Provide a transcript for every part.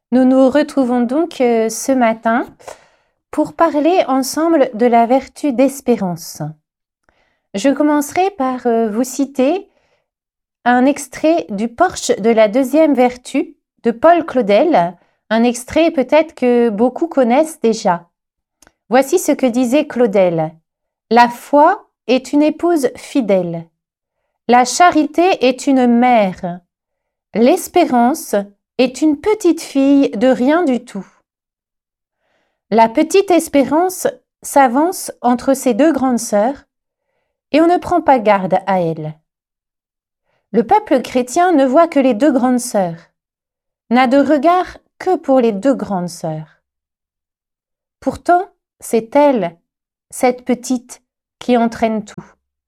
Nous nous retrouvons donc ce matin pour parler ensemble de la vertu d'espérance. Je commencerai par vous citer un extrait du Porche de la deuxième vertu de Paul Claudel, un extrait peut-être que beaucoup connaissent déjà. Voici ce que disait Claudel. La foi est une épouse fidèle. La charité est une mère. L'espérance est une petite fille de rien du tout. La petite espérance s'avance entre ses deux grandes sœurs et on ne prend pas garde à elle. Le peuple chrétien ne voit que les deux grandes sœurs, n'a de regard que pour les deux grandes sœurs. Pourtant, c'est elle, cette petite, qui entraîne tout.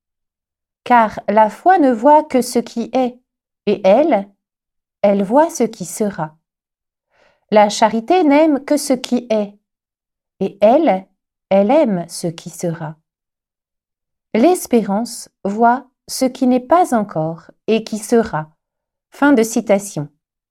Car la foi ne voit que ce qui est, et elle voit ce qui sera. La charité n'aime que ce qui est, et elle aime ce qui sera. L'espérance voit ce qui n'est pas encore et qui sera. Fin de citation.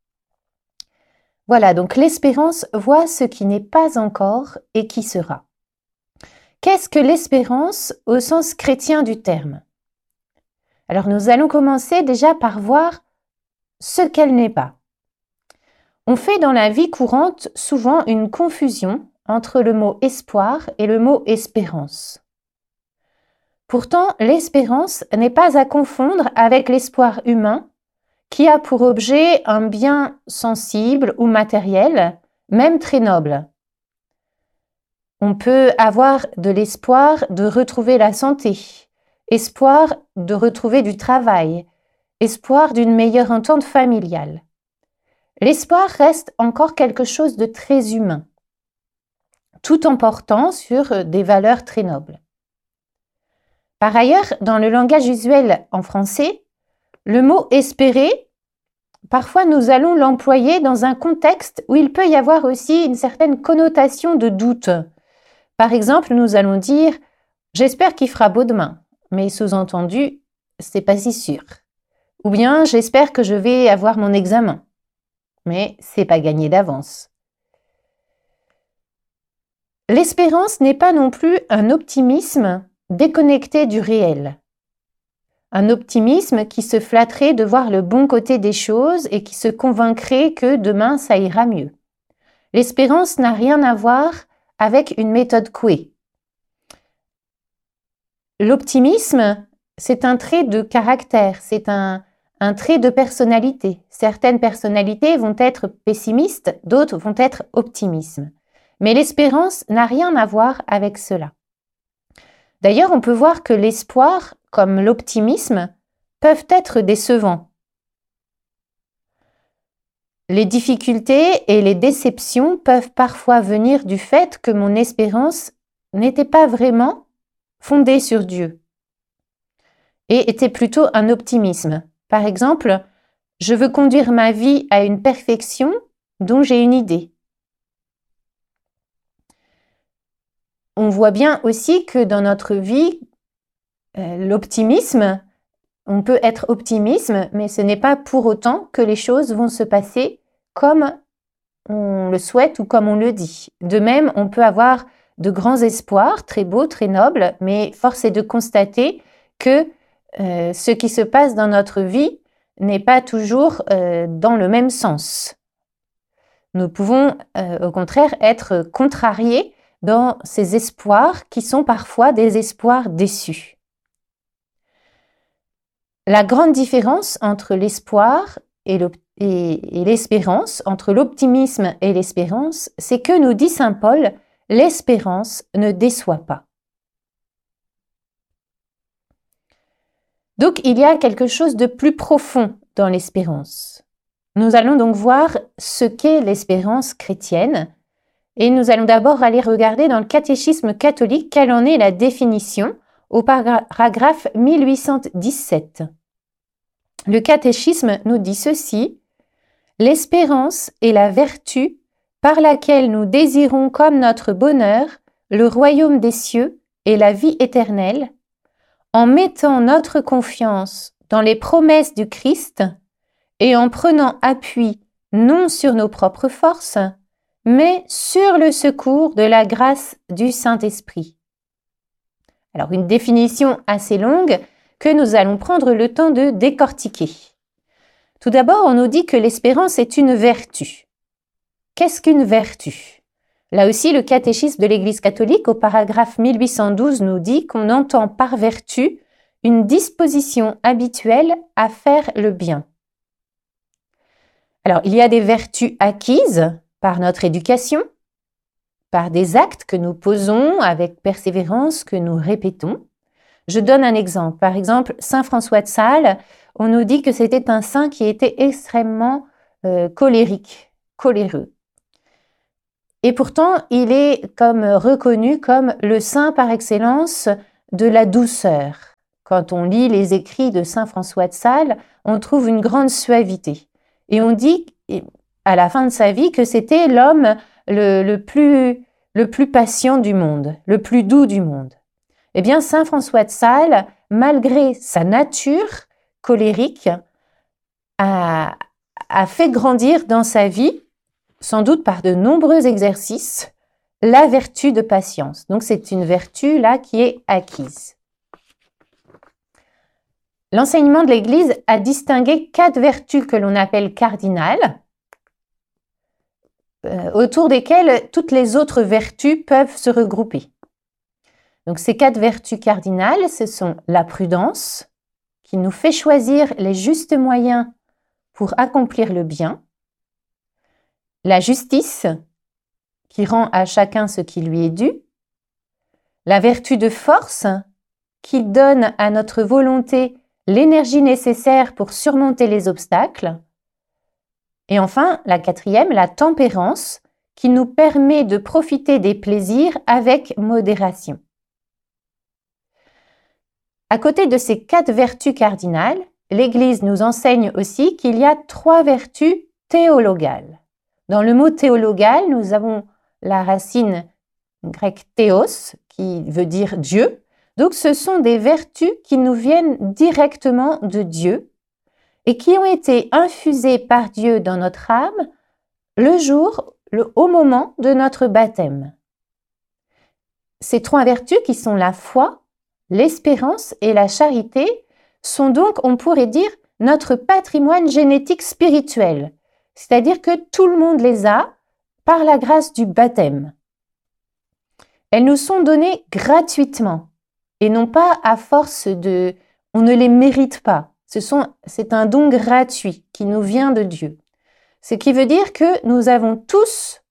Voilà, donc l'espérance voit ce qui n'est pas encore et qui sera. Qu'est-ce que l'espérance au sens chrétien du terme? Alors nous allons commencer déjà par voir ce qu'elle n'est pas. On fait dans la vie courante souvent une confusion entre le mot espoir et le mot espérance. Pourtant, l'espérance n'est pas à confondre avec l'espoir humain qui a pour objet un bien sensible ou matériel, même très noble. On peut avoir de l'espoir de retrouver la santé, espoir de retrouver du travail, espoir d'une meilleure entente familiale. L'espoir reste encore quelque chose de très humain, tout en portant sur des valeurs très nobles. Par ailleurs, dans le langage usuel en français, le mot « espérer », parfois nous allons l'employer dans un contexte où il peut y avoir aussi une certaine connotation de doute. Par exemple, nous allons dire « j'espère qu'il fera beau demain », mais sous-entendu, c'est pas si sûr. Ou bien « j'espère que je vais avoir mon examen », mais c'est pas gagné d'avance. L'espérance n'est pas non plus un optimisme déconnecté du réel. Un optimisme qui se flatterait de voir le bon côté des choses et qui se convaincrait que demain ça ira mieux. L'espérance n'a rien à voir avec une méthode Coué. L'optimisme, c'est un trait de caractère, c'est un trait de personnalité. Certaines personnalités vont être pessimistes, d'autres vont être optimistes. Mais l'espérance n'a rien à voir avec cela. D'ailleurs, on peut voir que l'espoir, comme l'optimisme, peuvent être décevants. Les difficultés et les déceptions peuvent parfois venir du fait que mon espérance n'était pas vraiment fondée sur Dieu et était plutôt un optimisme. Par exemple, je veux conduire ma vie à une perfection dont j'ai une idée. On voit bien aussi que dans notre vie, l'optimisme, on peut être optimiste, mais ce n'est pas pour autant que les choses vont se passer comme on le souhaite ou comme on le dit. De même, on peut avoir de grands espoirs, très beaux, très nobles, mais force est de constater que ce qui se passe dans notre vie n'est pas toujours dans le même sens. Nous pouvons au contraire être contrariés dans ces espoirs qui sont parfois des espoirs déçus. La grande différence entre l'espoir et l'espérance, entre l'optimisme et l'espérance, c'est que, nous dit saint Paul, l'espérance ne déçoit pas. Donc, il y a quelque chose de plus profond dans l'espérance. Nous allons donc voir ce qu'est l'espérance chrétienne et nous allons d'abord aller regarder dans le catéchisme catholique quelle en est la définition au paragraphe 1817. Le catéchisme nous dit ceci: « L'espérance est la vertu par laquelle nous désirons comme notre bonheur le royaume des cieux et la vie éternelle, en mettant notre confiance dans les promesses du Christ et en prenant appui non sur nos propres forces, mais sur le secours de la grâce du Saint-Esprit. Alors, une définition assez longue que nous allons prendre le temps de décortiquer. Tout d'abord, on nous dit que l'espérance est une vertu. Qu'est-ce qu'une vertu? Là aussi, le catéchisme de l'Église catholique, au paragraphe 1812, nous dit qu'on entend par vertu une disposition habituelle à faire le bien. Alors, il y a des vertus acquises par notre éducation, par des actes que nous posons avec persévérance, que nous répétons. Je donne un exemple. Par exemple, Saint François de Sales, on nous dit que c'était un saint qui était extrêmement colérique, coléreux. Et pourtant, il est reconnu comme le saint par excellence de la douceur. Quand on lit les écrits de Saint François de Sales, on trouve une grande suavité. Et on dit, à la fin de sa vie, que c'était l'homme le plus patient du monde, le plus doux du monde. Eh bien, Saint François de Sales, malgré sa nature colérique, a fait grandir dans sa vie, sans doute par de nombreux exercices, la vertu de patience. Donc, c'est une vertu là qui est acquise. L'enseignement de l'Église a distingué 4 vertus que l'on appelle cardinales, autour desquelles toutes les autres vertus peuvent se regrouper. Donc, ces 4 vertus cardinales, ce sont la prudence, qui nous fait choisir les justes moyens pour accomplir le bien, la justice, qui rend à chacun ce qui lui est dû, la vertu de force, qui donne à notre volonté l'énergie nécessaire pour surmonter les obstacles, et enfin, la 4e, la tempérance, qui nous permet de profiter des plaisirs avec modération. À côté de ces 4 vertus cardinales, l'Église nous enseigne aussi qu'il y a 3 vertus théologales. Dans le mot théologal, nous avons la racine grecque théos, qui veut dire Dieu. Donc, ce sont des vertus qui nous viennent directement de Dieu et qui ont été infusées par Dieu dans notre âme au moment de notre baptême. Ces 3 vertus qui sont la foi, l'espérance et la charité sont donc, on pourrait dire, notre patrimoine génétique spirituel. C'est-à-dire que tout le monde les a par la grâce du baptême. Elles nous sont données gratuitement et non pas à force de... On ne les mérite pas. C'est un don gratuit qui nous vient de Dieu. Ce qui veut dire que nous avons tous,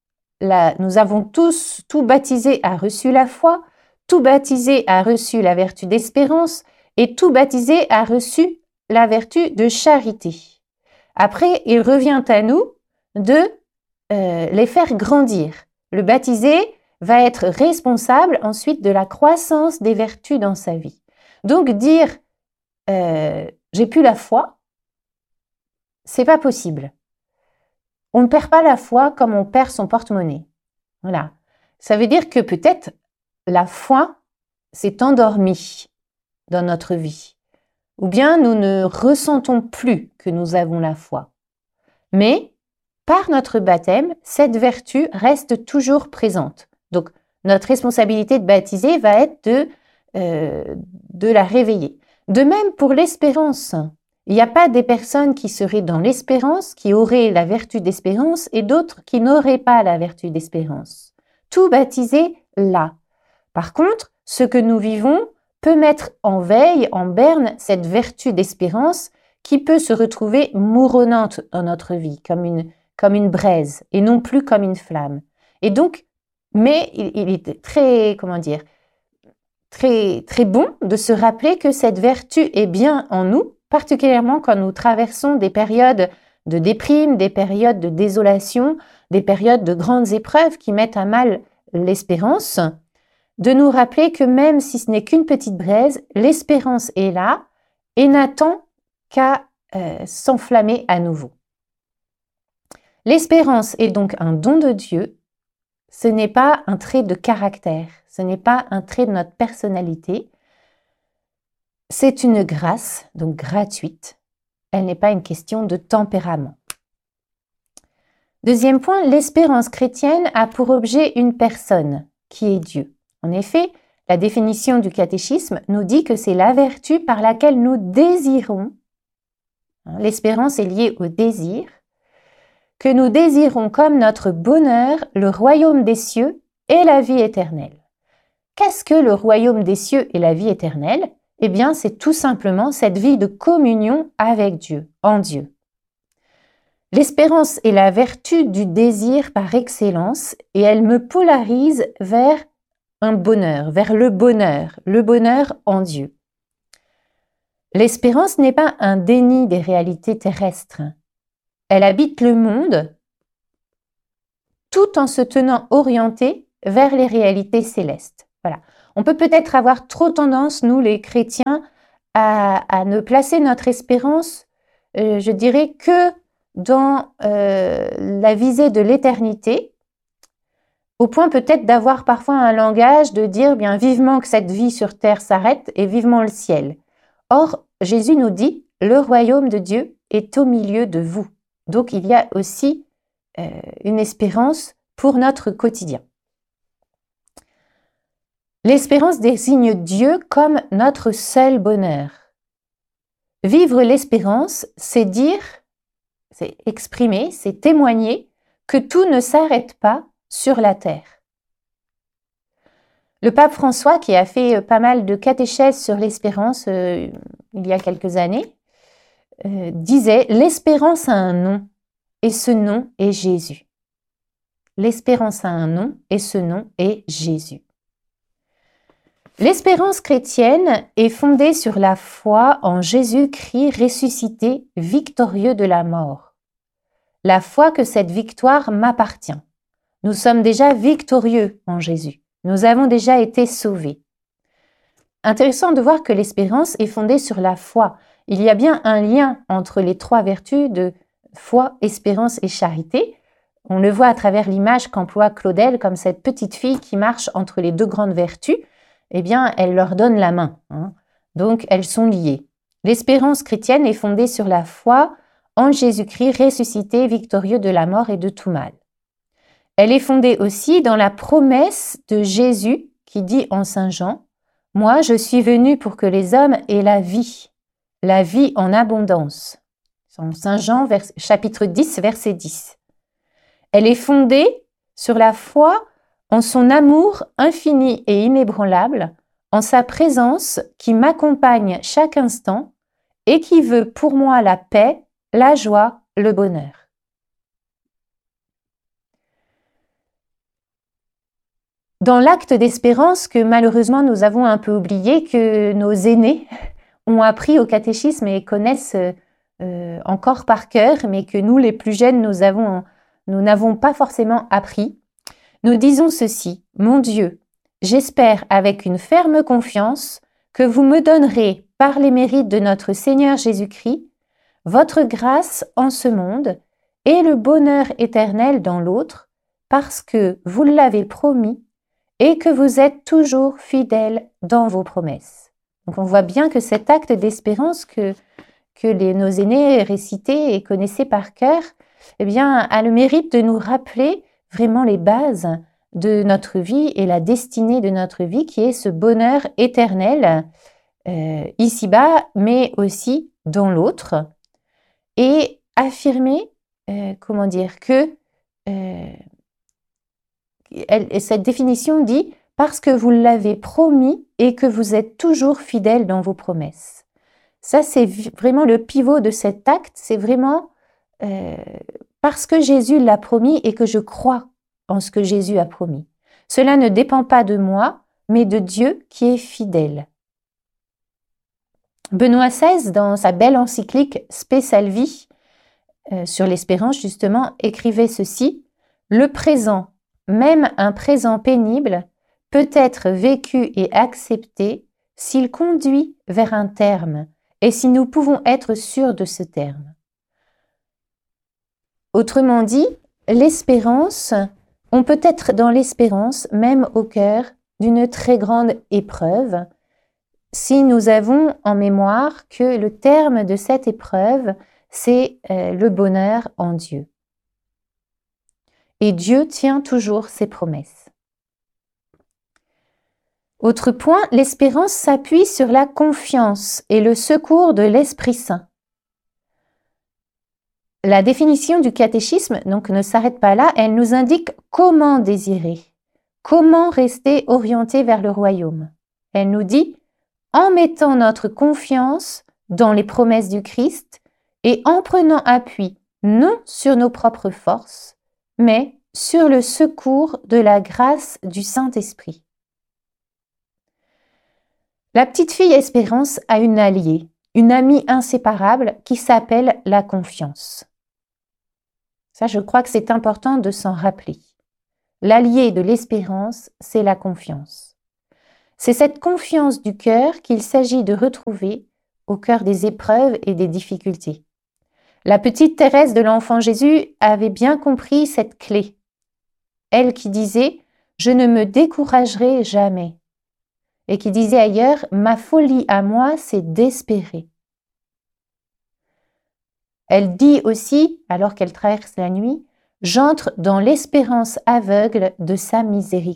tout baptisé a reçu la foi, tout baptisé a reçu la vertu d'espérance et tout baptisé a reçu la vertu de charité. Après, il revient à nous de les faire grandir. Le baptisé va être responsable ensuite de la croissance des vertus dans sa vie. Donc dire j'ai plus la foi, c'est pas possible. On ne perd pas la foi comme on perd son porte-monnaie. Voilà. Ça veut dire que peut-être la foi s'est endormie dans notre vie. Ou bien nous ne ressentons plus que nous avons la foi. Mais par notre baptême, cette vertu reste toujours présente. Donc, notre responsabilité de baptiser va être de la réveiller. De même pour l'espérance. Il n'y a pas des personnes qui seraient dans l'espérance, qui auraient la vertu d'espérance, et d'autres qui n'auraient pas la vertu d'espérance. Tout baptisé là. Par contre, ce que nous vivons peut mettre en veille, en berne, cette vertu d'espérance qui peut se retrouver mouronnante dans notre vie, comme une braise, et non plus comme une flamme. Et donc, mais il est très, très bon de se rappeler que cette vertu est bien en nous, particulièrement quand nous traversons des périodes de déprime, des périodes de désolation, des périodes de grandes épreuves qui mettent à mal l'espérance, de nous rappeler que même si ce n'est qu'une petite braise, l'espérance est là et n'attend qu'à s'enflammer à nouveau. L'espérance est donc un don de Dieu, ce n'est pas un trait de caractère, ce n'est pas un trait de notre personnalité, c'est une grâce, donc gratuite, elle n'est pas une question de tempérament. Deuxième point, l'espérance chrétienne a pour objet une personne, qui est Dieu. En effet, la définition du catéchisme nous dit que c'est la vertu par laquelle nous désirons, l'espérance est liée au désir, que nous désirons comme notre bonheur le royaume des cieux et la vie éternelle. Qu'est-ce que le royaume des cieux et la vie éternelle? Eh bien, c'est tout simplement cette vie de communion avec Dieu, en Dieu. L'espérance est la vertu du désir par excellence et elle me polarise vers un bonheur, vers le bonheur en Dieu. L'espérance n'est pas un déni des réalités terrestres. Elle habite le monde tout en se tenant orientée vers les réalités célestes. Voilà. On peut peut-être avoir trop tendance, nous les chrétiens, à ne placer notre espérance, je dirais, que dans la visée de l'éternité, au point peut-être d'avoir parfois un langage de dire bien vivement que cette vie sur terre s'arrête et vivement le ciel. Or, Jésus nous dit, le royaume de Dieu est au milieu de vous. Donc, il y a aussi une espérance pour notre quotidien. L'espérance désigne Dieu comme notre seul bonheur. Vivre l'espérance, c'est dire, c'est exprimer, c'est témoigner que tout ne s'arrête pas sur la terre. Le pape François, qui a fait pas mal de catéchèses sur l'espérance il y a quelques années, disait « L'espérance a un nom, et ce nom est Jésus. » L'espérance a un nom, et ce nom est Jésus. L'espérance chrétienne est fondée sur la foi en Jésus-Christ ressuscité, victorieux de la mort. La foi que cette victoire m'appartient. Nous sommes déjà victorieux en Jésus. Nous avons déjà été sauvés. Intéressant de voir que l'espérance est fondée sur la foi. Il y a bien un lien entre les trois vertus de foi, espérance et charité. On le voit à travers l'image qu'emploie Claudel comme cette petite fille qui marche entre les deux grandes vertus. Eh bien, elle leur donne la main. Donc, elles sont liées. L'espérance chrétienne est fondée sur la foi en Jésus-Christ ressuscité, victorieux de la mort et de tout mal. Elle est fondée aussi dans la promesse de Jésus qui dit en Saint Jean « Moi, je suis venu pour que les hommes aient la vie en abondance. » En Saint Jean, chapitre 10, verset 10. Elle est fondée sur la foi en son amour infini et inébranlable, en sa présence qui m'accompagne chaque instant et qui veut pour moi la paix, la joie, le bonheur. Dans l'acte d'espérance que malheureusement nous avons un peu oublié, que nos aînés ont appris au catéchisme et connaissent encore par cœur, mais que nous les plus jeunes nous n'avons pas forcément appris, nous disons ceci: Mon Dieu, j'espère avec une ferme confiance que vous me donnerez, par les mérites de notre Seigneur Jésus-Christ, votre grâce en ce monde et le bonheur éternel dans l'autre, parce que vous l'avez promis et que vous êtes toujours fidèle dans vos promesses. Donc on voit bien que cet acte d'espérance que nos aînés récitaient et connaissaient par cœur, eh bien, a le mérite de nous rappeler vraiment les bases de notre vie et la destinée de notre vie, qui est ce bonheur éternel ici-bas, mais aussi dans l'autre, et affirmer, que cette définition dit « parce que vous l'avez promis et que vous êtes toujours fidèle dans vos promesses ». Ça, c'est vraiment le pivot de cet acte, c'est vraiment parce que Jésus l'a promis et que je crois en ce que Jésus a promis. Cela ne dépend pas de moi, mais de Dieu qui est fidèle. Benoît XVI, dans sa belle encyclique Spe Salvi, sur l'espérance justement, écrivait ceci: « Le présent, même un présent pénible, peut être vécu et accepté s'il conduit vers un terme, et si nous pouvons être sûrs de ce terme. » Autrement dit, l'espérance, on peut être dans l'espérance même au cœur d'une très grande épreuve, si nous avons en mémoire que le terme de cette épreuve, c'est le bonheur en Dieu. et Dieu tient toujours ses promesses. Autre point, l'espérance s'appuie sur la confiance et le secours de l'Esprit Saint. La définition du catéchisme donc ne s'arrête pas là, elle nous indique comment désirer, comment rester orienté vers le royaume. Elle nous dit en mettant notre confiance dans les promesses du Christ et en prenant appui non sur nos propres forces, mais sur le secours de la grâce du Saint-Esprit. La petite fille Espérance a une alliée, une amie inséparable qui s'appelle la confiance. Ça, je crois que c'est important de s'en rappeler. L'allié de l'espérance, c'est la confiance. C'est cette confiance du cœur qu'il s'agit de retrouver au cœur des épreuves et des difficultés. La petite Thérèse de l'Enfant Jésus avait bien compris cette clé. Elle qui disait « Je ne me découragerai jamais » et qui disait ailleurs « Ma folie à moi, c'est d'espérer ». Elle dit aussi, alors qu'elle traverse la nuit, « J'entre dans l'espérance aveugle de sa miséricorde ».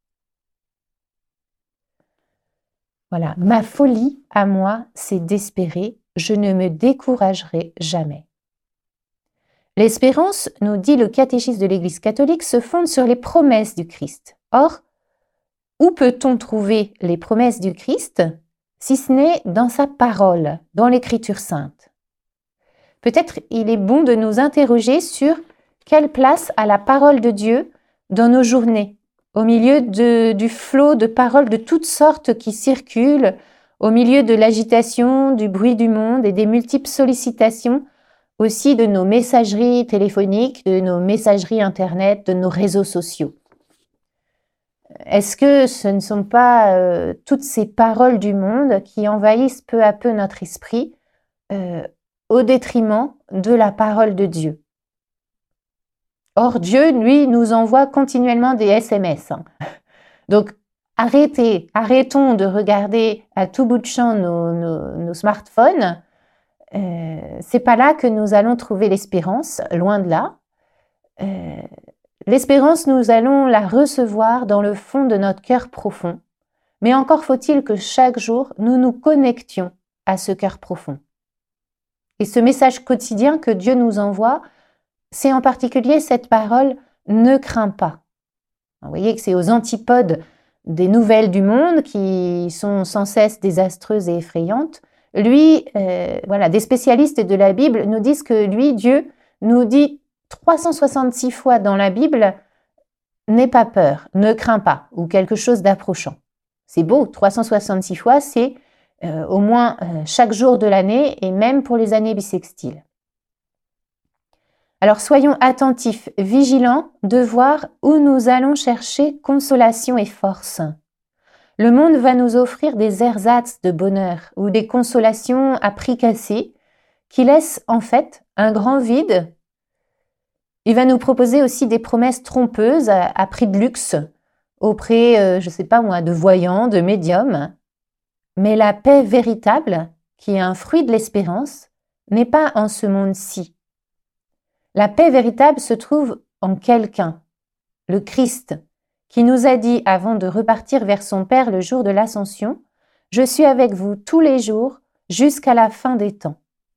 Voilà, ma folie à moi, c'est d'espérer, je ne me découragerai jamais. L'espérance, nous dit le catéchisme de l'Église catholique, se fonde sur les promesses du Christ. Or, où peut-on trouver les promesses du Christ, si ce n'est dans sa parole, dans l'Écriture sainte? Peut-être il est bon de nous interroger sur quelle place a la parole de Dieu dans nos journées, au milieu du flot de paroles de toutes sortes qui circulent, au milieu de l'agitation, du bruit du monde et des multiples sollicitations aussi de nos messageries téléphoniques, de nos messageries Internet, de nos réseaux sociaux. Est-ce que ce ne sont pas toutes ces paroles du monde qui envahissent peu à peu notre esprit au détriment de la parole de Dieu? Or, Dieu, lui, nous envoie continuellement des SMS. Donc, arrêtons de regarder à tout bout de champ nos smartphones. C'est pas là que nous allons trouver l'espérance, loin de là. L'espérance, nous allons la recevoir dans le fond de notre cœur profond. Mais encore faut-il que chaque jour, nous nous connections à ce cœur profond. Et ce message quotidien que Dieu nous envoie, c'est en particulier cette parole « ne crains pas ». Vous voyez que c'est aux antipodes des nouvelles du monde qui sont sans cesse désastreuses et effrayantes. Lui, des spécialistes de la Bible nous disent que lui, Dieu, nous dit 366 fois dans la Bible « n'aie pas peur, ne crains pas » ou quelque chose d'approchant. C'est beau, 366 fois, c'est au moins chaque jour de l'année et même pour les années bissextiles. Alors soyons attentifs, vigilants de voir où nous allons chercher consolation et force. Le monde va nous offrir des ersatz de bonheur ou des consolations à prix cassé qui laissent en fait un grand vide. Il va nous proposer aussi des promesses trompeuses à prix de luxe auprès, de voyants, de médiums. Mais la paix véritable, qui est un fruit de l'espérance, n'est pas en ce monde-ci. La paix véritable se trouve en quelqu'un, le Christ, qui nous a dit avant de repartir vers son Père le jour de l'Ascension, « Je suis avec vous tous les jours jusqu'à la fin des temps ».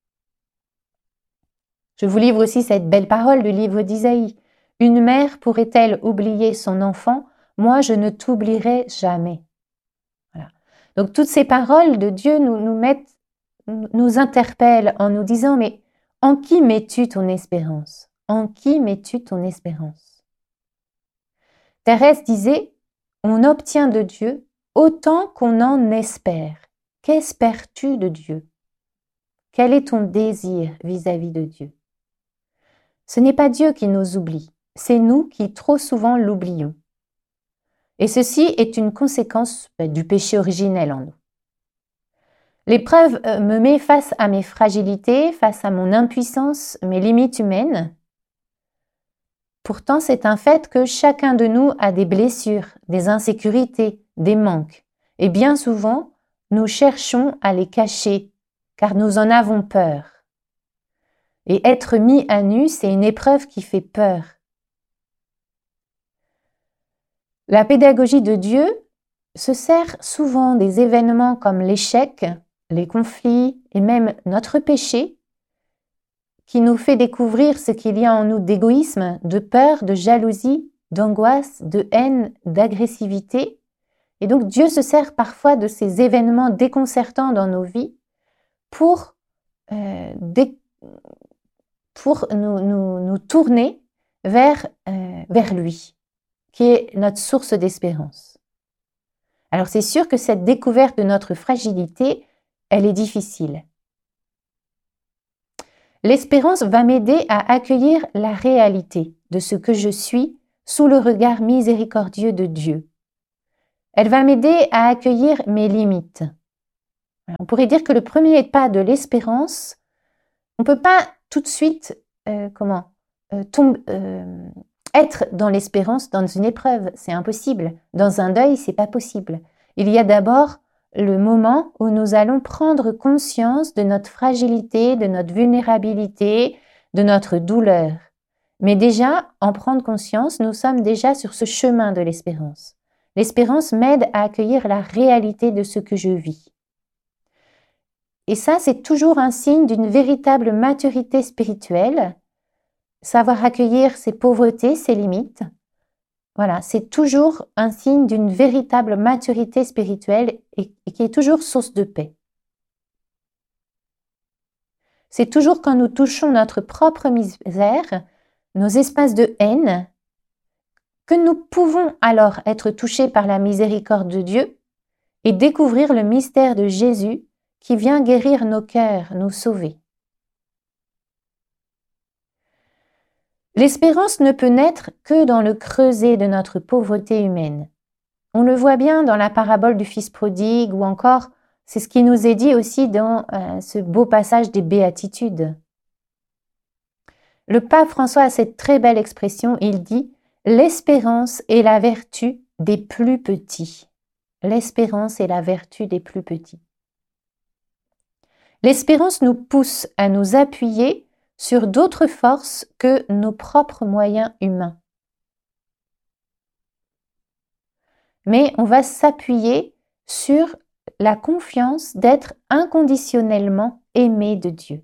Je vous livre aussi cette belle parole du livre d'Isaïe. « Une mère pourrait-elle oublier son enfant? Moi, je ne t'oublierai jamais. » Voilà. Donc toutes ces paroles de Dieu nous interpellent en nous disant « Mais en qui mets-tu ton espérance? En qui mets-tu ton espérance ?» Thérèse disait « On obtient de Dieu autant qu'on en espère. Qu'espères-tu de Dieu? Quel est ton désir vis-à-vis de Dieu? » Ce n'est pas Dieu qui nous oublie, c'est nous qui trop souvent l'oublions. Et ceci est une conséquence du péché originel en nous. L'épreuve me met face à mes fragilités, face à mon impuissance, mes limites humaines. Pourtant, c'est un fait que chacun de nous a des blessures, des insécurités, des manques. Et bien souvent, nous cherchons à les cacher, car nous en avons peur. Et être mis à nu, c'est une épreuve qui fait peur. La pédagogie de Dieu se sert souvent des événements comme l'échec, les conflits et même notre péché, qui nous fait découvrir ce qu'il y a en nous d'égoïsme, de peur, de jalousie, d'angoisse, de haine, d'agressivité. Et donc Dieu se sert parfois de ces événements déconcertants dans nos vies pour nous tourner vers lui, qui est notre source d'espérance. Alors c'est sûr que cette découverte de notre fragilité, elle est difficile. L'espérance va m'aider à accueillir la réalité de ce que je suis sous le regard miséricordieux de Dieu. Elle va m'aider à accueillir mes limites. On pourrait dire que le premier pas de l'espérance, on ne peut pas tout de suite être dans l'espérance dans une épreuve, c'est impossible. Dans un deuil, c'est pas possible. Il y a d'abord le moment où nous allons prendre conscience de notre fragilité, de notre vulnérabilité, de notre douleur. Mais déjà, en prendre conscience, nous sommes déjà sur ce chemin de l'espérance. L'espérance m'aide à accueillir la réalité de ce que je vis. Et ça, c'est toujours un signe d'une véritable maturité spirituelle, savoir accueillir ses pauvretés, ses limites. Voilà, c'est toujours un signe d'une véritable maturité spirituelle et qui est toujours source de paix. C'est toujours quand nous touchons notre propre misère, nos espaces de haine, que nous pouvons alors être touchés par la miséricorde de Dieu et découvrir le mystère de Jésus qui vient guérir nos cœurs, nous sauver. L'espérance ne peut naître que dans le creuset de notre pauvreté humaine. On le voit bien dans la parabole du fils prodigue ou encore, c'est ce qui nous est dit aussi dans ce beau passage des Béatitudes. Le pape François a cette très belle expression, il dit « L'espérance est la vertu des plus petits ». L'espérance est la vertu des plus petits. L'espérance nous pousse à nous appuyer sur d'autres forces que nos propres moyens humains. Mais on va s'appuyer sur la confiance d'être inconditionnellement aimé de Dieu.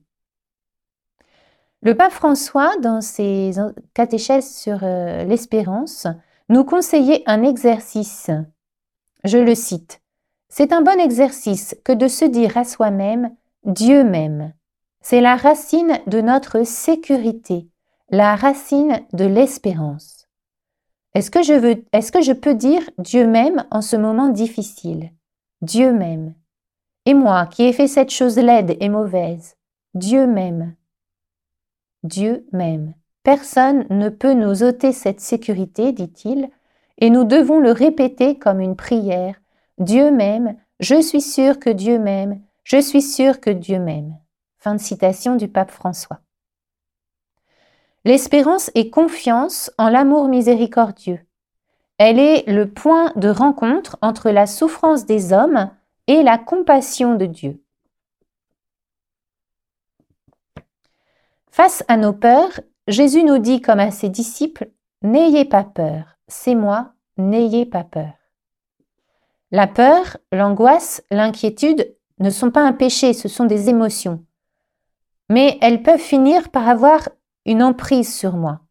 Le pape François, dans ses catéchèses sur l'espérance, nous conseillait un exercice. Je le cite. « C'est un bon exercice que de se dire à soi-même « Dieu m'aime ». C'est la racine de notre sécurité, la racine de l'espérance. Est-ce que je peux dire « Dieu m'aime » en ce moment difficile ? Dieu m'aime. Et moi qui ai fait cette chose laide et mauvaise, Dieu m'aime. Dieu m'aime. Personne ne peut nous ôter cette sécurité, dit-il, et nous devons le répéter comme une prière. Dieu m'aime, je suis sûr que Dieu m'aime, je suis sûr que Dieu m'aime. Fin de citation du pape François. L'espérance est confiance en l'amour miséricordieux. Elle est le point de rencontre entre la souffrance des hommes et la compassion de Dieu. Face à nos peurs, Jésus nous dit comme à ses disciples, « N'ayez pas peur, c'est moi, n'ayez pas peur. » La peur, l'angoisse, l'inquiétude ne sont pas un péché, ce sont des émotions. Mais elles peuvent finir par avoir une emprise sur moi.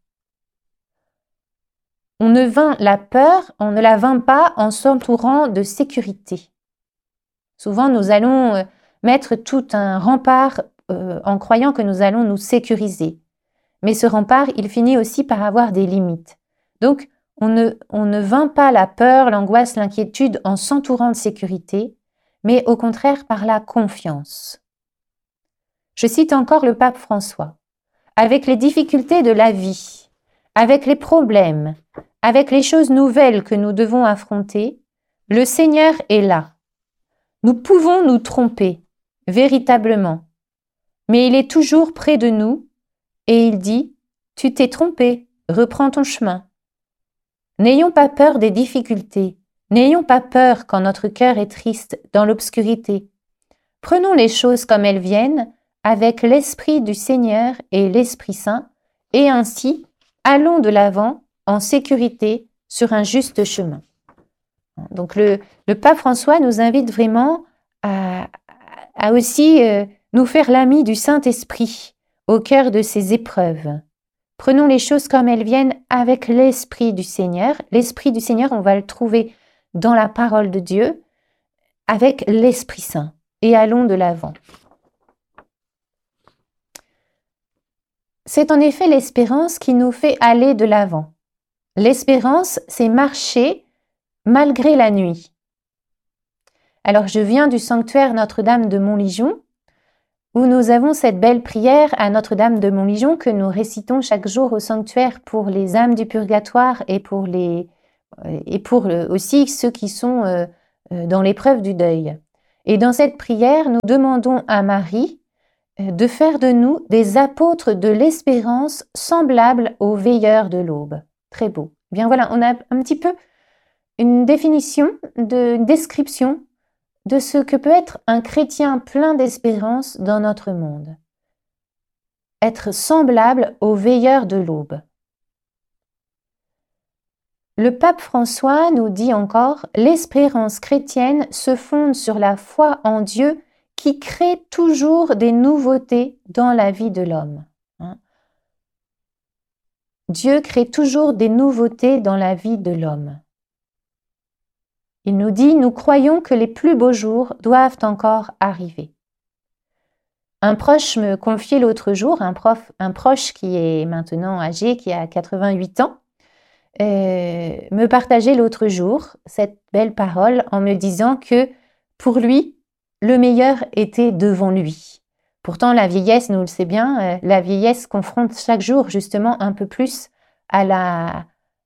On ne vainc la peur, on ne la vainc pas en s'entourant de sécurité. Souvent, nous allons mettre tout un rempart en croyant que nous allons nous sécuriser. Mais ce rempart, il finit aussi par avoir des limites. Donc, on ne vainc pas la peur, l'angoisse, l'inquiétude en s'entourant de sécurité, mais au contraire par la confiance. Je cite encore le pape François. Avec les difficultés de la vie, avec les problèmes, avec les choses nouvelles que nous devons affronter, le Seigneur est là. Nous pouvons nous tromper, véritablement, mais il est toujours près de nous et il dit « Tu t'es trompé, reprends ton chemin ». N'ayons pas peur des difficultés, n'ayons pas peur quand notre cœur est triste dans l'obscurité. Prenons les choses comme elles viennent avec l'Esprit du Seigneur et l'Esprit Saint et ainsi allons de l'avant en sécurité sur un juste chemin. Donc le pape François nous invite vraiment à aussi nous faire l'ami du Saint-Esprit au cœur de ces épreuves. Prenons les choses comme elles viennent avec l'Esprit du Seigneur. L'Esprit du Seigneur, on va le trouver dans la parole de Dieu, avec l'Esprit Saint. Et allons de l'avant. C'est en effet l'espérance qui nous fait aller de l'avant. L'espérance, c'est marcher malgré la nuit. Alors, je viens du sanctuaire Notre-Dame de Montligeon, où nous avons cette belle prière à Notre-Dame de Montligeon que nous récitons chaque jour au sanctuaire pour les âmes du purgatoire et pour aussi ceux qui sont dans l'épreuve du deuil. Et dans cette prière, nous demandons à Marie de faire de nous des apôtres de l'espérance semblables aux veilleurs de l'aube. Très beau. Eh bien voilà, on a un petit peu une définition, une description de ce que peut être un chrétien plein d'espérance dans notre monde. Être semblable aux veilleurs de l'aube. Le pape François nous dit encore « L'espérance chrétienne se fonde sur la foi en Dieu qui crée toujours des nouveautés dans la vie de l'homme. » Dieu crée toujours des nouveautés dans la vie de l'homme. Il nous dit « Nous croyons que les plus beaux jours doivent encore arriver. » Un proche me confiait l'autre jour, un proche qui est maintenant âgé, qui a 88 ans, me partageait l'autre jour cette belle parole en me disant que pour lui, le meilleur était devant lui. Pourtant, la vieillesse, nous le sait bien, la vieillesse confronte chaque jour justement un peu plus à la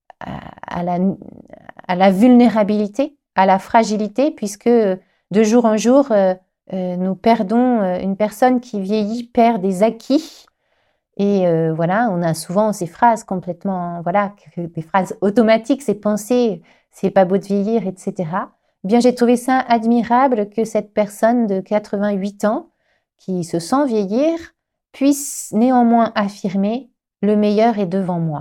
vulnérabilité, à la fragilité, puisque de jour en jour, nous perdons une personne qui vieillit, perd des acquis. Et voilà, on a souvent ces phrases complètement, voilà, des phrases automatiques, ces pensées, c'est pas beau de vieillir, etc. Bien, j'ai trouvé ça admirable que cette personne de 88 ans, qui se sent vieillir, puisse néanmoins affirmer « le meilleur est devant moi ».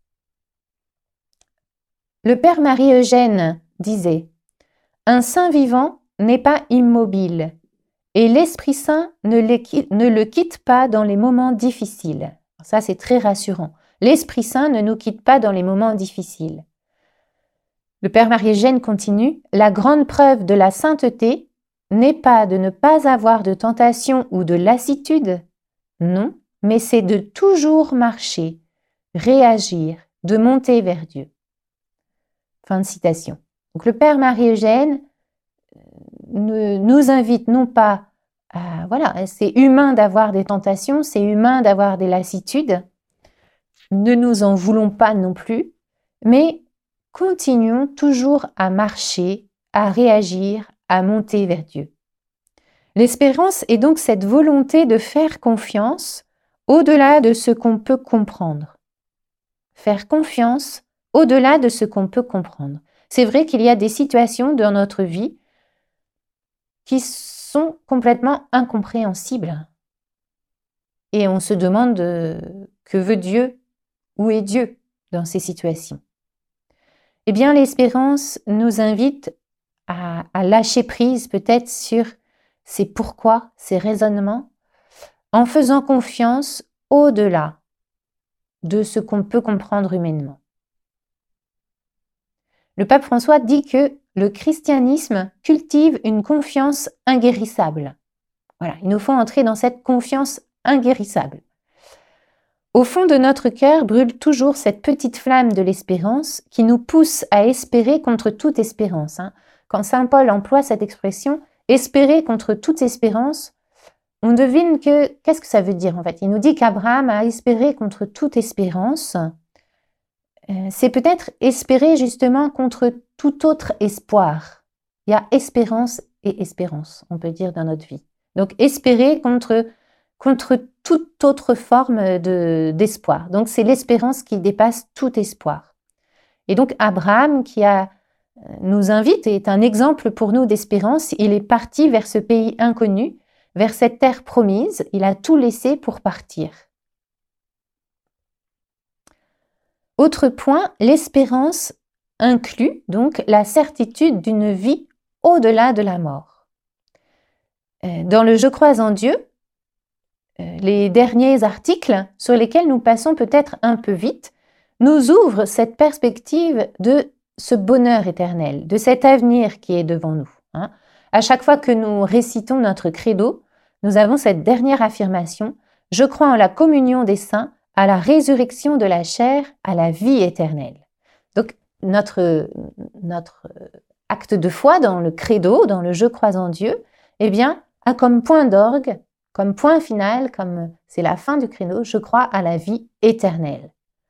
Le père Marie-Eugène disait « Un saint vivant n'est pas immobile, et l'Esprit Saint ne le quitte pas dans les moments difficiles. » Ça, c'est très rassurant. L'Esprit Saint ne nous quitte pas dans les moments difficiles. Le père Marie-Eugène continue « La grande preuve de la sainteté n'est pas de ne pas avoir de tentation ou de lassitude, non, mais c'est de toujours marcher, réagir, de monter vers Dieu. » Fin de citation. Donc le père Marie-Eugène nous invite non pas à... Voilà, c'est humain d'avoir des tentations, c'est humain d'avoir des lassitudes. Ne nous en voulons pas non plus, mais continuons toujours à marcher, à réagir, à monter vers Dieu. L'espérance est donc cette volonté de faire confiance au-delà de ce qu'on peut comprendre. Faire confiance au-delà de ce qu'on peut comprendre. C'est vrai qu'il y a des situations dans notre vie qui sont complètement incompréhensibles. Et on se demande que veut Dieu, où est Dieu dans ces situations. Eh bien, l'espérance nous invite à lâcher prise peut-être sur ces pourquoi, ces raisonnements, en faisant confiance au-delà de ce qu'on peut comprendre humainement. Le pape François dit que le christianisme cultive une confiance inguérissable. Voilà, il nous faut entrer dans cette confiance inguérissable. Au fond de notre cœur brûle toujours cette petite flamme de l'espérance qui nous pousse à espérer contre toute espérance. Quand saint Paul emploie cette expression « espérer contre toute espérance », on devine que, qu'est-ce que ça veut dire en fait? Il nous dit qu'Abraham a espéré contre toute espérance. C'est peut-être espérer justement contre tout autre espoir. Il y a espérance et espérance, on peut dire, dans notre vie. Donc espérer contre toute autre forme d'espoir. Donc c'est l'espérance qui dépasse tout espoir. Et donc Abraham, nous invite et est un exemple pour nous d'espérance, il est parti vers ce pays inconnu, vers cette terre promise, il a tout laissé pour partir. Autre point, l'espérance inclut donc la certitude d'une vie au-delà de la mort. Dans le Je crois en Dieu, les derniers articles sur lesquels nous passons peut-être un peu vite, nous ouvrent cette perspective de ce bonheur éternel, de cet avenir qui est devant nous. À chaque fois que nous récitons notre credo, nous avons cette dernière affirmation « Je crois en la communion des saints, à la résurrection de la chair, à la vie éternelle ». Donc, notre acte de foi dans le credo, dans le « Je crois en Dieu », eh bien, a comme point d'orgue, comme point final, comme c'est la fin du credo, je crois à la vie éternelle.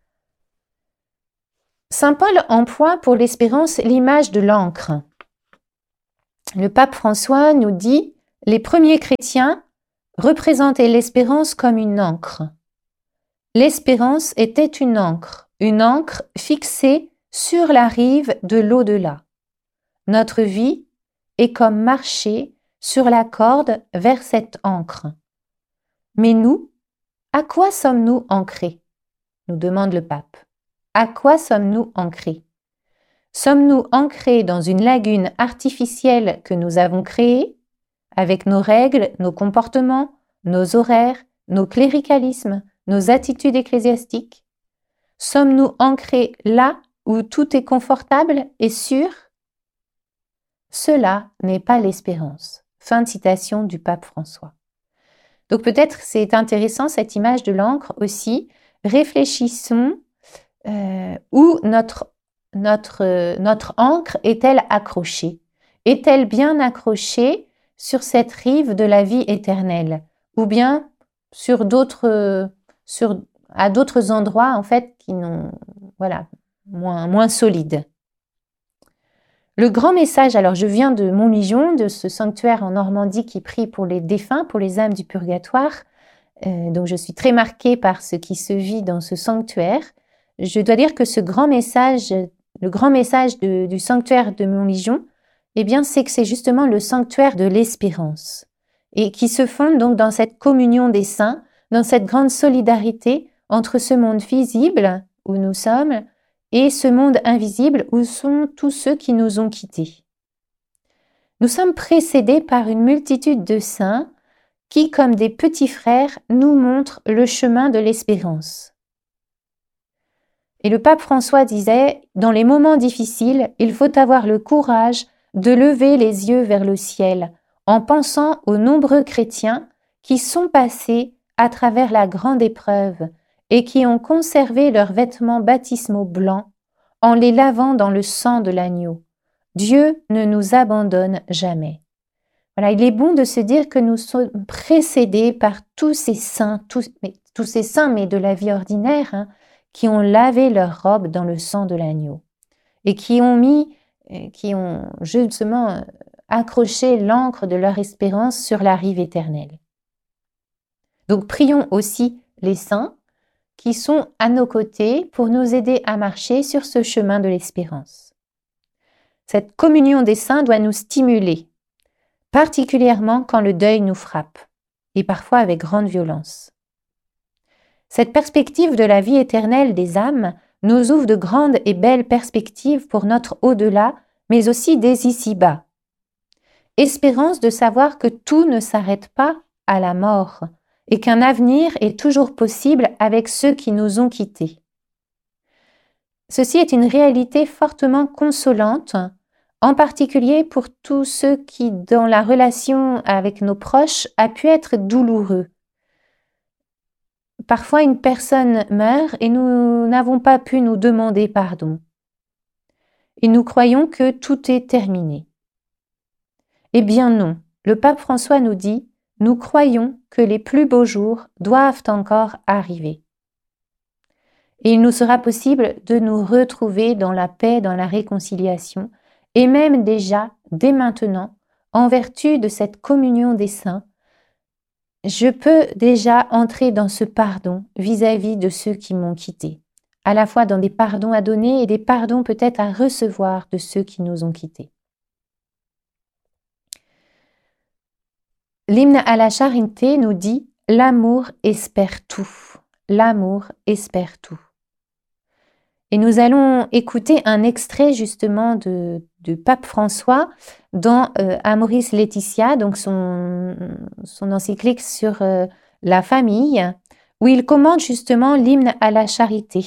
Saint Paul emploie pour l'espérance l'image de l'encre. Le pape François nous dit « Les premiers chrétiens représentaient l'espérance comme une encre. L'espérance était une encre fixée sur la rive de l'au-delà. Notre vie est comme marcher sur la corde vers cette encre. Mais nous, à quoi sommes-nous ancrés ?» nous demande le pape. À quoi sommes-nous ancrés ? Sommes-nous ancrés dans une lagune artificielle que nous avons créée, avec nos règles, nos comportements, nos horaires, nos cléricalismes, nos attitudes ecclésiastiques ? Sommes-nous ancrés là où tout est confortable et sûr ? Cela n'est pas l'espérance. Fin de citation du pape François. Donc peut-être c'est intéressant cette image de l'encre aussi. Réfléchissons où notre encre est-elle accrochée ? Est-elle bien accrochée sur cette rive de la vie éternelle ? Ou bien à d'autres endroits en fait qui n'ont moins solides. Le grand message, alors je viens de Montmigeon, de ce sanctuaire en Normandie qui prie pour les défunts, pour les âmes du purgatoire. Donc je suis très marquée par ce qui se vit dans ce sanctuaire. Je dois dire que le grand message du sanctuaire de Montmigeon, eh bien, c'est que c'est justement le sanctuaire de l'espérance et qui se fonde donc dans cette communion des saints, dans cette grande solidarité entre ce monde visible où nous sommes et ce monde invisible où sont tous ceux qui nous ont quittés. Nous sommes précédés par une multitude de saints qui, comme des petits frères, nous montrent le chemin de l'espérance. Et le pape François disait, dans les moments difficiles, il faut avoir le courage de lever les yeux vers le ciel, en pensant aux nombreux chrétiens qui sont passés à travers la grande épreuve et qui ont conservé leurs vêtements baptismaux blancs en les lavant dans le sang de l'agneau. Dieu ne nous abandonne jamais. Voilà, il est bon de se dire que nous sommes précédés par tous ces saints, mais de la vie ordinaire, qui ont lavé leurs robes dans le sang de l'agneau et qui ont justement accroché l'encre de leur espérance sur la rive éternelle. Donc prions aussi les saints qui sont à nos côtés pour nous aider à marcher sur ce chemin de l'espérance. Cette communion des saints doit nous stimuler, particulièrement quand le deuil nous frappe, et parfois avec grande violence. Cette perspective de la vie éternelle des âmes nous ouvre de grandes et belles perspectives pour notre au-delà, mais aussi des ici-bas. Espérance de savoir que tout ne s'arrête pas à la mort et qu'un avenir est toujours possible avec ceux qui nous ont quittés. Ceci est une réalité fortement consolante, en particulier pour tous ceux qui, dans la relation avec nos proches, a pu être douloureux. Parfois, une personne meurt et nous n'avons pas pu nous demander pardon. Et nous croyons que tout est terminé. Eh bien non, le pape François nous dit « Nous croyons que les plus beaux jours doivent encore arriver. » Et il nous sera possible de nous retrouver dans la paix, dans la réconciliation, et même déjà, dès maintenant, en vertu de cette communion des saints, je peux déjà entrer dans ce pardon vis-à-vis de ceux qui m'ont quitté, à la fois dans des pardons à donner et des pardons peut-être à recevoir de ceux qui nous ont quittés. L'hymne à la charité nous dit « L'amour espère tout, l'amour espère tout ». Et nous allons écouter un extrait justement de Pape François dans Amoris Laetitia, donc son encyclique sur la famille, où il commente justement l'hymne à la charité.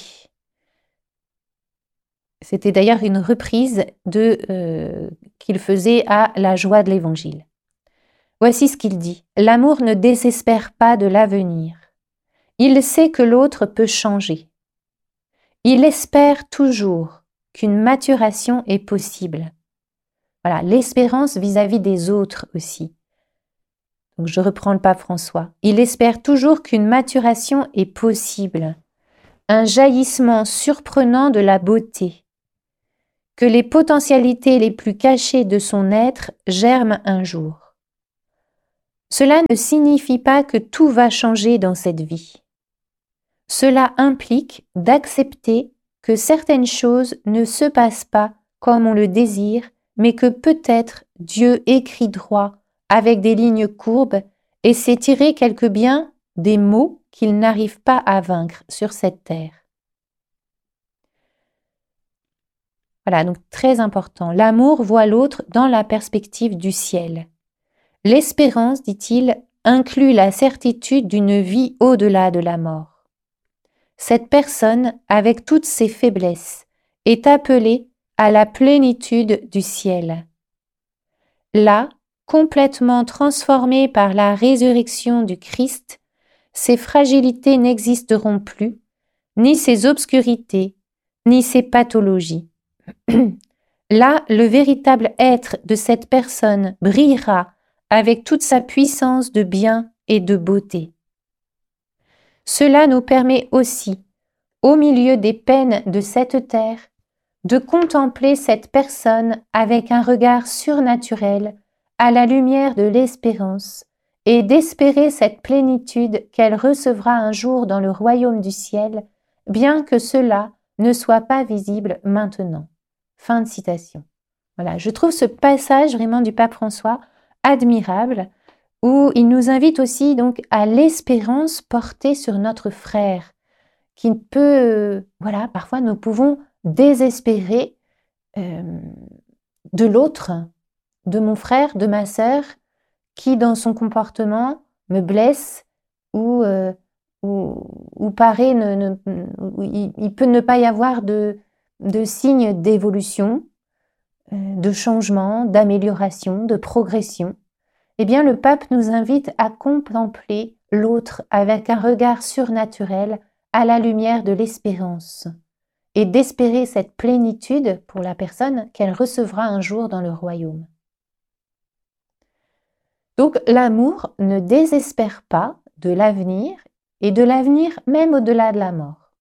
C'était d'ailleurs une reprise qu'il faisait à la joie de l'Évangile. Voici ce qu'il dit. L'amour ne désespère pas de l'avenir. Il sait que l'autre peut changer. Il espère toujours qu'une maturation est possible. Voilà, l'espérance vis-à-vis des autres aussi. Donc je reprends le pape François. Il espère toujours qu'une maturation est possible, un jaillissement surprenant de la beauté, que les potentialités les plus cachées de son être germent un jour. Cela ne signifie pas que tout va changer dans cette vie. Cela implique d'accepter que certaines choses ne se passent pas comme on le désire, mais que peut-être Dieu écrit droit avec des lignes courbes et sait tirer quelque bien des maux qu'il n'arrive pas à vaincre sur cette terre. Voilà, donc très important. L'amour voit l'autre dans la perspective du ciel. L'espérance, dit-il, inclut la certitude d'une vie au-delà de la mort. Cette personne, avec toutes ses faiblesses, est appelée à la plénitude du ciel. Là, complètement transformée par la résurrection du Christ, ses fragilités n'existeront plus, ni ses obscurités, ni ses pathologies. Là, le véritable être de cette personne brillera avec toute sa puissance de bien et de beauté. Cela nous permet aussi, au milieu des peines de cette terre, de contempler cette personne avec un regard surnaturel à la lumière de l'espérance et d'espérer cette plénitude qu'elle recevra un jour dans le royaume du ciel, bien que cela ne soit pas visible maintenant. Fin de citation. Voilà, je trouve ce passage vraiment du pape François admirable, où il nous invite aussi donc à l'espérance portée sur notre frère, qui peut, parfois nous pouvons désespérer de l'autre, de mon frère, de ma sœur, qui dans son comportement me blesse ou paraît, il peut ne pas y avoir de signes d'évolution, de changement, d'amélioration, de progression. Eh bien, le pape nous invite à contempler l'autre avec un regard surnaturel à la lumière de l'espérance et d'espérer cette plénitude pour la personne qu'elle recevra un jour dans le royaume. Donc, l'amour ne désespère pas de l'avenir et de l'avenir même au-delà de la mort.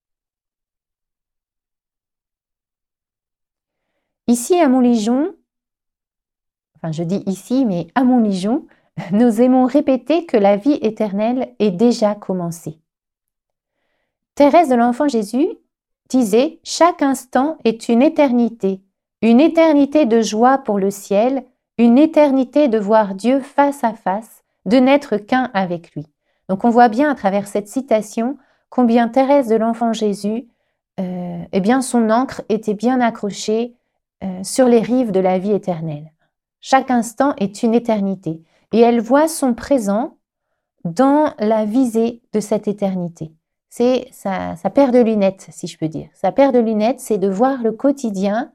Ici, à Montligeon, je dis ici, mais à Montligeon, nous aimons répéter que la vie éternelle est déjà commencée. Thérèse de l'Enfant Jésus disait « Chaque instant est une éternité de joie pour le ciel, une éternité de voir Dieu face à face, de n'être qu'un avec lui. » Donc on voit bien à travers cette citation combien Thérèse de l'Enfant Jésus, son ancre était bien accrochée sur les rives de la vie éternelle. Chaque instant est une éternité et elle voit son présent dans la visée de cette éternité. C'est sa paire de lunettes, si je peux dire. Sa paire de lunettes, c'est de voir le quotidien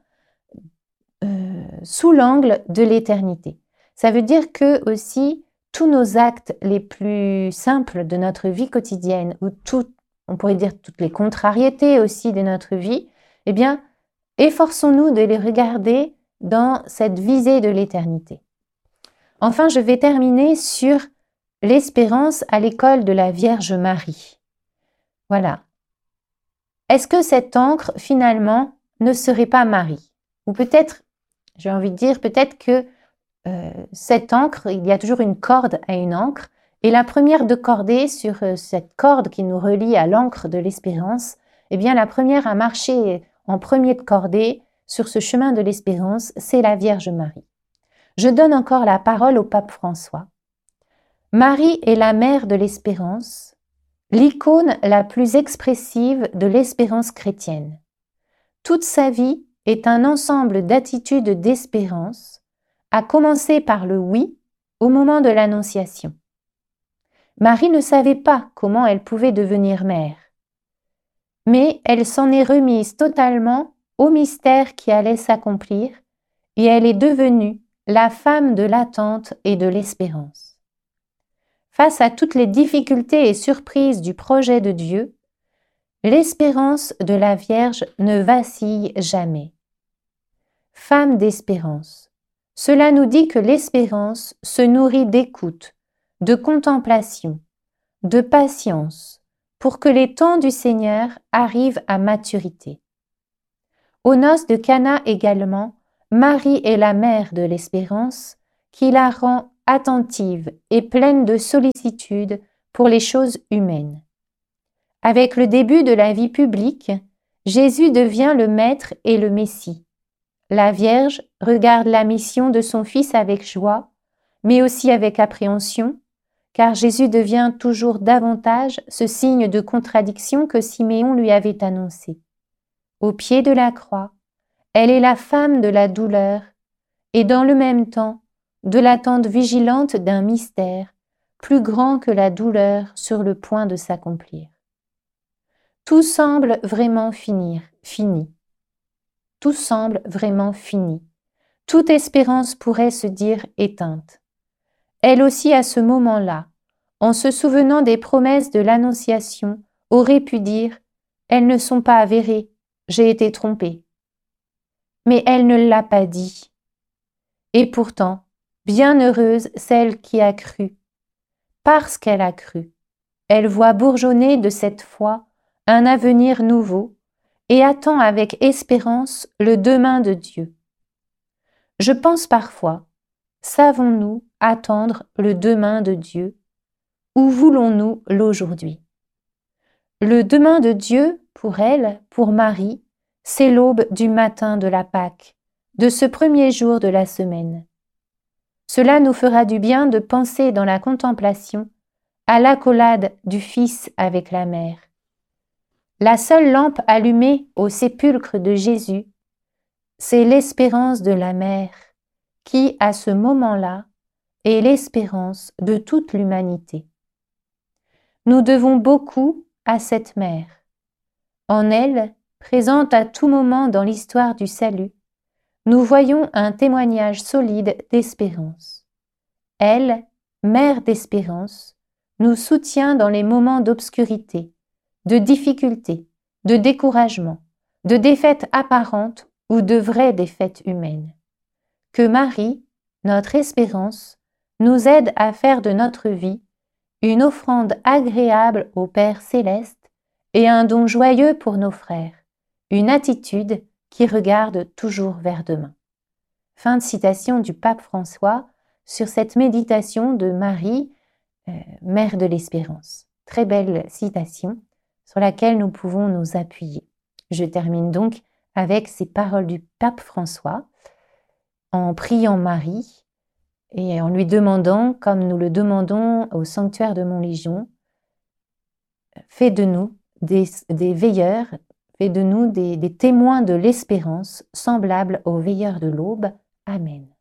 sous l'angle de l'éternité. Ça veut dire que aussi tous nos actes les plus simples de notre vie quotidienne, ou on pourrait dire toutes les contrariétés aussi de notre vie, efforçons-nous de les regarder dans cette visée de l'éternité. Enfin, je vais terminer sur l'espérance à l'école de la Vierge Marie. Voilà. Est-ce que cette ancre, finalement, ne serait pas Marie? Ou peut-être, j'ai envie de dire, peut-être que cette ancre, il y a toujours une corde à une ancre, et la première de cordée sur cette corde qui nous relie à l'ancre de l'espérance, la première à marcher en premier de cordée sur ce chemin de l'espérance, c'est la Vierge Marie. Je donne encore la parole au pape François. Marie est la mère de l'espérance, l'icône la plus expressive de l'espérance chrétienne. Toute sa vie est un ensemble d'attitudes d'espérance, à commencer par le oui au moment de l'Annonciation. Marie ne savait pas comment elle pouvait devenir mère, mais elle s'en est remise totalement au mystère qui allait s'accomplir et elle est devenue la femme de l'attente et de l'espérance. Face à toutes les difficultés et surprises du projet de Dieu, l'espérance de la Vierge ne vacille jamais. Femme d'espérance, cela nous dit que l'espérance se nourrit d'écoute, de contemplation, de patience, pour que les temps du Seigneur arrivent à maturité. Aux noces de Cana également, Marie est la mère de l'espérance qui la rend attentive et pleine de sollicitude pour les choses humaines. Avec le début de la vie publique, Jésus devient le Maître et le Messie. La Vierge regarde la mission de son Fils avec joie, mais aussi avec appréhension, car Jésus devient toujours davantage ce signe de contradiction que Siméon lui avait annoncé. Au pied de la croix, elle est la femme de la douleur et dans le même temps de l'attente vigilante d'un mystère plus grand que la douleur sur le point de s'accomplir. Tout semble vraiment fini. Tout semble vraiment fini. Toute espérance pourrait se dire éteinte. Elle aussi, à ce moment-là, en se souvenant des promesses de l'Annonciation, aurait pu dire « Elles ne sont pas avérées, j'ai été trompée ». Mais elle ne l'a pas dit. Et pourtant, bienheureuse celle qui a cru. Parce qu'elle a cru, elle voit bourgeonner de cette foi un avenir nouveau et attend avec espérance le demain de Dieu. Je pense parfois, savons-nous attendre le demain de Dieu ou voulons-nous l'aujourd'hui? Le demain de Dieu, pour elle, pour Marie, c'est l'aube du matin de la Pâque, de ce premier jour de la semaine. Cela nous fera du bien de penser dans la contemplation à l'accolade du Fils avec la mère. La seule lampe allumée au sépulcre de Jésus, c'est l'espérance de la mère, qui, à ce moment-là, est l'espérance de toute l'humanité. Nous devons beaucoup à cette mère. En elle, présente à tout moment dans l'histoire du salut, nous voyons un témoignage solide d'espérance. Elle, mère d'espérance, nous soutient dans les moments d'obscurité, de difficulté, de découragement, de défaite apparente ou de vraies défaites humaines. Que Marie, notre espérance, nous aide à faire de notre vie une offrande agréable au Père céleste et un don joyeux pour nos frères, une attitude qui regarde toujours vers demain. Fin de citation du pape François sur cette méditation de Marie, mère de l'espérance. Très belle citation sur laquelle nous pouvons nous appuyer. Je termine donc avec ces paroles du pape François en priant Marie et en lui demandant, comme nous le demandons au sanctuaire de Montlégion, fais de nous des veilleurs, fais de nous des témoins de l'espérance semblables aux veilleurs de l'aube. Amen.